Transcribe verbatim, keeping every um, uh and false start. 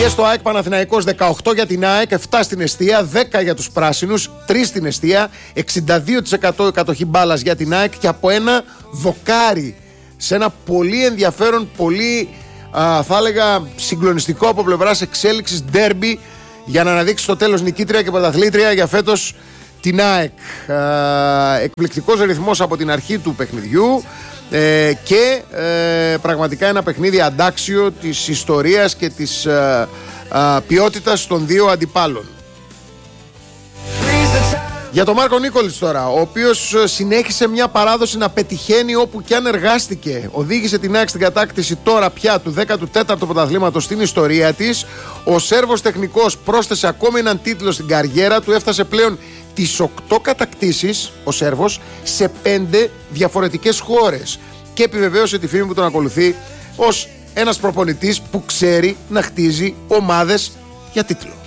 Και στο ΑΕΚ Παναθηναϊκός δεκαοκτώ για την ΑΕΚ, επτά στην εστία, δέκα για τους πράσινους, τρία στην εστία, εξήντα δύο τοις εκατό κατοχή μπάλας για την ΑΕΚ και από ένα δοκάρι σε ένα πολύ ενδιαφέρον, πολύ α, θα έλεγα συγκλονιστικό από πλευράς εξέλιξης ντέρμπι για να αναδείξει στο τέλος νικήτρια και πρωταθλήτρια για φέτος την ΑΕΚ. Α, εκπληκτικός ρυθμός από την αρχή του παιχνιδιού ε, και ε, πραγματικά ένα παιχνίδι αντάξιο της ιστορίας και της ε, ε, ποιότητας των δύο αντιπάλων. Για τον Μάρκο Νίκολιτς τώρα, ο οποίος συνέχισε μια παράδοση να πετυχαίνει όπου και αν εργάστηκε. Οδήγησε την ΑΕΚ στην κατάκτηση τώρα πια του δέκατου τέταρτου πρωταθλήματος στην ιστορία της. Ο Σέρβος τεχνικός πρόσθεσε ακόμη έναν τίτλο στην καριέρα του. Έφτασε πλέον τις οκτώ κατακτήσεις ο Σέρβος σε πέντε διαφορετικές χώρες. Και επιβεβαίωσε τη φήμη που τον ακολουθεί ως ένας προπονητής που ξέρει να χτίζει ομάδες για τίτλο.